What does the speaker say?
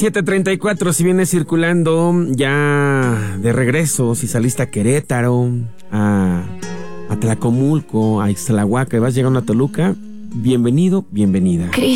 7:34, si vienes circulando ya de regreso, si saliste a Querétaro, a Tlacomulco, a Ixtlahuaca y vas llegando a Toluca, bienvenido, bienvenida.